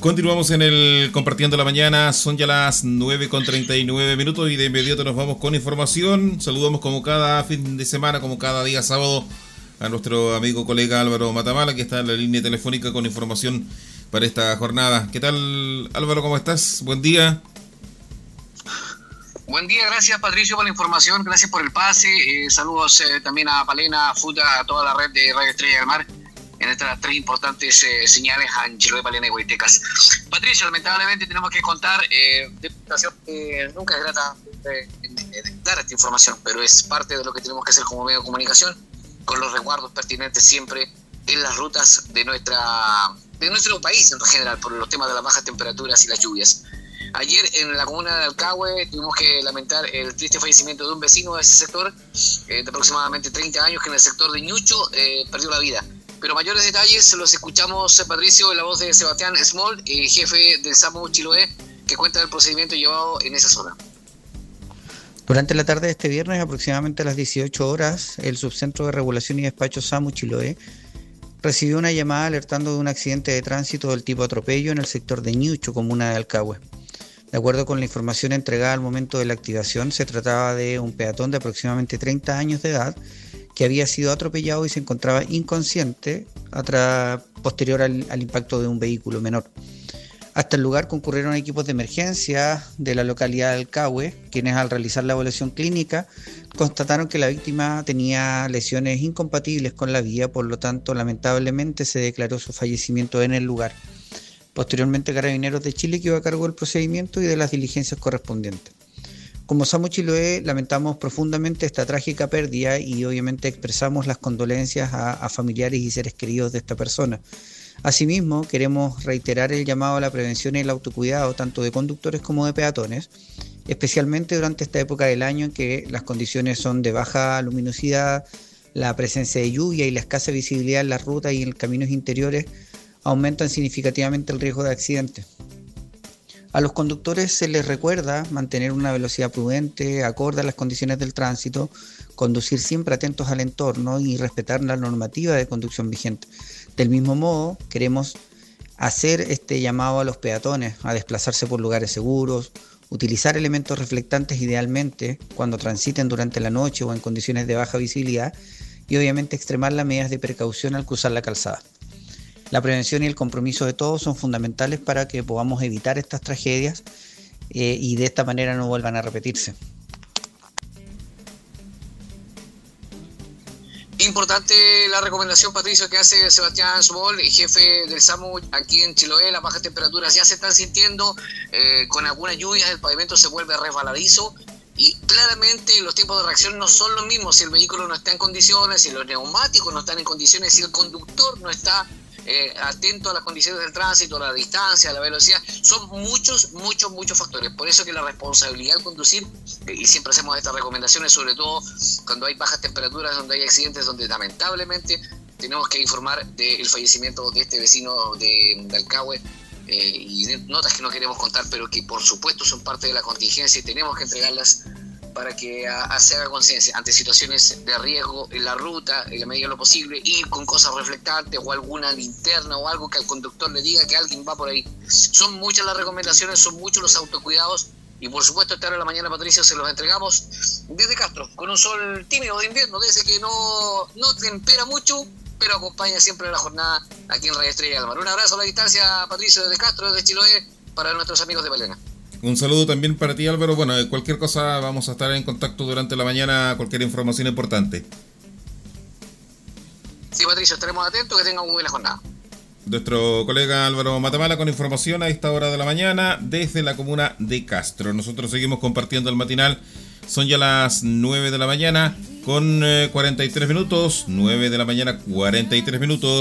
Continuamos en el Compartiendo la Mañana, son ya las 9:39 y de inmediato nos vamos con información. Saludamos como cada fin de semana, como cada día sábado, a nuestro amigo colega Álvaro Matamala, que está en la línea telefónica con información para esta jornada. ¿Qué tal, Álvaro? ¿Cómo estás? Buen día. Buen día, gracias Patricio por la información, gracias por el pase. Saludos también a Palena, Futa, a toda la red de Radio Estrella del Mar, en estas tres importantes señales a Chiloé, Palena y Huaytecas. Patricio, lamentablemente tenemos que contar de situación que nunca es grata dar esta información, pero es parte de lo que tenemos que hacer como medio de comunicación, con los resguardos pertinentes siempre en las rutas de nuestro país en general, por los temas de las bajas temperaturas y las lluvias. Ayer en la comuna de Alcagüe tuvimos que lamentar el triste fallecimiento de un vecino de ese sector, de aproximadamente 30 años, que en el sector de Ñucho perdió la vida. Pero mayores detalles los escuchamos, Patricio, en la voz de Sebastián Small, jefe del SAMU Chiloé, que cuenta el procedimiento llevado en esa zona. Durante la tarde de este viernes, aproximadamente a las 18 horas, el Subcentro de Regulación y Despacho SAMU Chiloé recibió una llamada alertando de un accidente de tránsito del tipo atropello en el sector de Ñucho, comuna de Alcagüe. De acuerdo con la información entregada al momento de la activación, se trataba de un peatón de aproximadamente 30 años de edad que había sido atropellado y se encontraba inconsciente posterior al impacto de un vehículo menor. Hasta el lugar concurrieron equipos de emergencia de la localidad de Alcagüe, quienes al realizar la evaluación clínica constataron que la víctima tenía lesiones incompatibles con la vía, por lo tanto lamentablemente se declaró su fallecimiento en el lugar. Posteriormente, Carabineros de Chile quedó a cargo del procedimiento y de las diligencias correspondientes. Como SAMU Chiloé lamentamos profundamente esta trágica pérdida y obviamente expresamos las condolencias a familiares y seres queridos de esta persona. Asimismo, queremos reiterar el llamado a la prevención y el autocuidado tanto de conductores como de peatones, especialmente durante esta época del año en que las condiciones son de baja luminosidad, la presencia de lluvia y la escasa visibilidad en las rutas y en caminos interiores aumentan significativamente el riesgo de accidentes. A los conductores se les recuerda mantener una velocidad prudente, acorde a las condiciones del tránsito, conducir siempre atentos al entorno y respetar la normativa de conducción vigente. Del mismo modo, queremos hacer este llamado a los peatones a desplazarse por lugares seguros, utilizar elementos reflectantes idealmente cuando transiten durante la noche o en condiciones de baja visibilidad y obviamente extremar las medidas de precaución al cruzar la calzada. La prevención y el compromiso de todos son fundamentales para que podamos evitar estas tragedias y de esta manera no vuelvan a repetirse. Importante la recomendación, Patricio, que hace Sebastián Small, jefe del SAMU aquí en Chiloé. Las bajas temperaturas ya se están sintiendo, con algunas lluvias el pavimento se vuelve resbaladizo y claramente los tiempos de reacción no son los mismos si el vehículo no está en condiciones, si los neumáticos no están en condiciones, si el conductor no está atento a las condiciones del tránsito, a la distancia, a la velocidad. Son muchos factores. Por eso que la responsabilidad al conducir, y siempre hacemos estas recomendaciones, sobre todo cuando hay bajas temperaturas, donde hay accidentes, donde lamentablemente tenemos que informar del fallecimiento de este vecino de Alcagüe, y notas que no queremos contar, pero que por supuesto son parte de la contingencia y tenemos que entregarlas para que se haga conciencia ante situaciones de riesgo en la ruta, en la medida de lo posible, ir con cosas reflectantes o alguna linterna o algo que al conductor le diga que alguien va por ahí. Son muchas las recomendaciones, son muchos los autocuidados y por supuesto esta hora de la mañana, Patricio, se los entregamos desde Castro, con un sol tímido de invierno, desde que no tempera mucho, pero acompaña siempre la jornada aquí en Radio Estrella del Mar. Un abrazo a la distancia, Patricio, desde Castro, desde Chiloé, para nuestros amigos de Palena. Un saludo también para ti, Álvaro. Bueno, cualquier cosa vamos a estar en contacto durante la mañana, cualquier información importante. Sí, Patricio, estaremos atentos, que tengan muy buena jornada. Nuestro colega Álvaro Matamala con información a esta hora de la mañana desde la comuna de Castro. Nosotros seguimos compartiendo el matinal. Son ya las 9 de la mañana con 43 minutos. 9 de la mañana, 43 minutos.